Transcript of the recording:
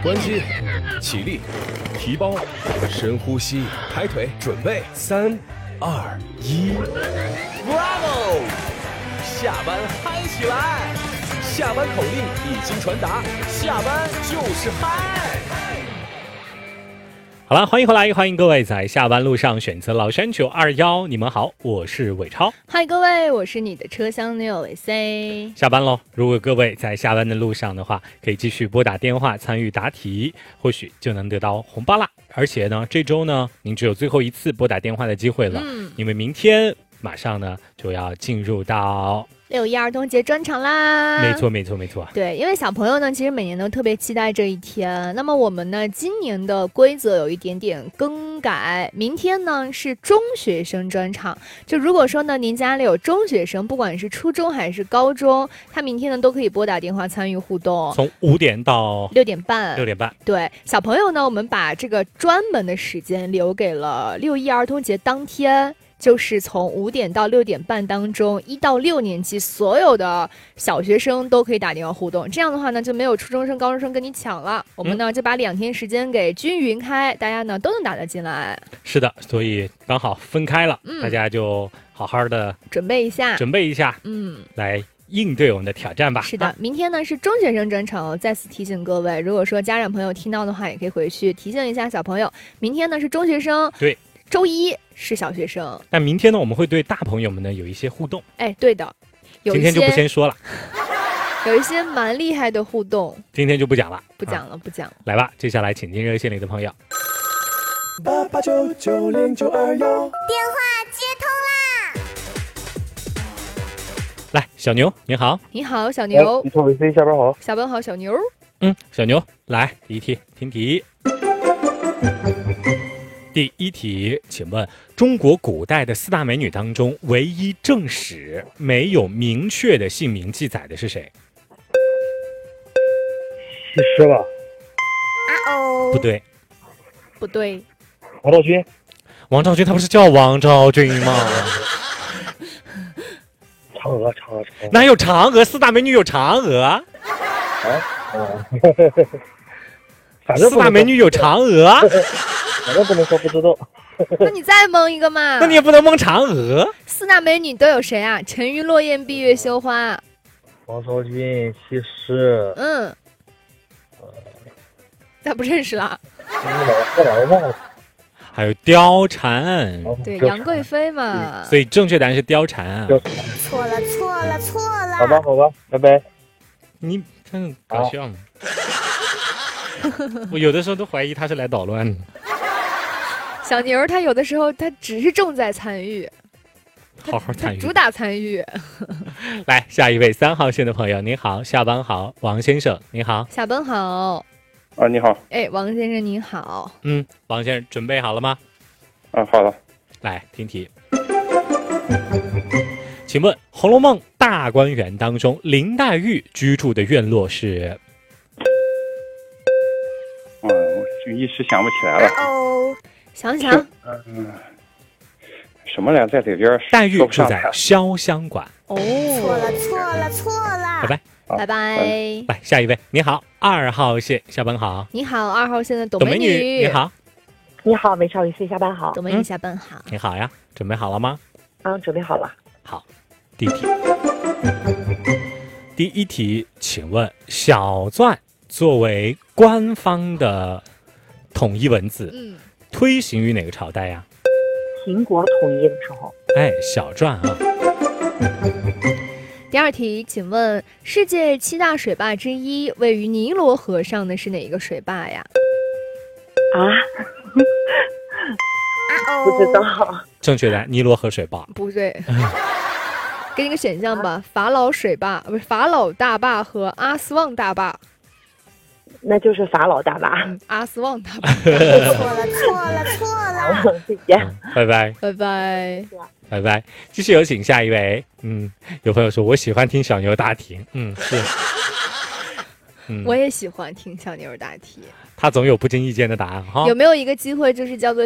关机，起立，提包，深呼吸，抬腿，准备，3、2、1 ，Bravo！ 下班嗨起来！下班口令已经传达，下班就是嗨。 好了，欢迎回来，欢迎各位在下班路上选择老山921。你们好，我是伟超。 嗨，各位，我是你的车厢女友 AC。 下班喽！如果各位在下班的路上的话，可以继续拨打电话参与答题，或许就能得到红包啦。而且呢，这周呢，您只有最后一次拨打电话的机会了，因为明天马上呢就要进入到 6一儿童节专场啦！ 没错没错没错。 对，因为小朋友呢，其实每年都特别期待这一天。那么我们呢，今年的规则有一点点更改。明天呢是中学生专场，就如果说呢您家里有中学生，不管是初中还是高中，他明天呢都可以拨打电话参与互动， 从5点到 6点半。 6点半。 对，小朋友呢，我们把这个专门的时间留给了6一儿童节当天。就是从5点到6点半当中，1到6年级所有的小学生都可以打电话互动。这样的话呢，就没有初中生、高中生跟你抢了。我们呢就把2天时间给均匀开，大家呢都能打得进来。 是的，所以刚好分开了，大家就好好的准备一下， 来应对我们的挑战吧。 是的，明天呢是中学生专场，再次提醒各位，如果说家长朋友听到的话，也可以回去提醒一下小朋友，明天呢是中学生。 对。 周一是小学生， 但明天呢，我们会对大朋友们呢有一些互动。 哎，对的， 今天就不先说了， 有一些蛮厉害的互动， 今天就不讲了， 不讲了。 来吧，接下来请进热线里的朋友。 88990921， 电话接通啦！ 来，小牛，你好。 你好，小牛。 你好 VC， 下班好。 下班好，小牛。 小牛，来第一题，听题。第一题，请问中国古代的4大美女当中，唯一正史没有明确的姓名记载的是谁？ 西施吧？ 不对， 王昭君。 王昭君，她不是叫王昭君吗？ 嫦娥。 哪有嫦娥？4大美女有嫦娥？4大美女有嫦娥？ 反正不能说不知道。 那你再蒙一个嘛？ 那你也不能蒙嫦娥。 4大美女都有谁啊？沉鱼落雁，闭月羞花。 王昭君、西施。 咋不认识了？ 还有貂蝉。 对，杨贵妃嘛。 所以正确答案是貂蝉啊。 错了。 好吧，拜拜。 你真搞笑吗？我有的时候都怀疑他是来捣乱的。 小牛他有的时候他只是重在参与， 好好参与， 主打参与。 来，下一位3号线的朋友，您好，下班好，王先生，您好， 下班好。 你好。 哎，王先生您好。 王先生准备好了吗？ 好了。 来听题，请问《红楼梦》大观园当中，林黛玉居住的院落是？ 我就一时想不起来了。 想想。 什么来在这边？ 黛玉住在潇湘馆。 错了。 拜拜。 来，下一位，你好，2号线，下班好。 你好，2号线的董美女，你好。 你好，美少VC，下班好。 董美女下班好。 你好呀，准备好了吗？ 准备好了。 好，第一题，请问小篆作为官方的统一文字，推行于哪个朝代呀？ 秦国统一的时候。 小篆啊。 第二题，请问世界7大水坝之一位于尼罗河上的是哪一个水坝呀？ 不知道。 正确的尼罗河水坝。 不对。给你个选项吧，法老水坝不是法老大坝和阿斯旺大坝。 那就是法老大坝。 阿斯旺大坝。 错了。 谢谢。 拜拜。 继续有请下一位。有朋友说我喜欢听小牛答题。是。 我也喜欢听小牛答题。 他总有不经意间的答案哈。 有没有一个机会就是叫做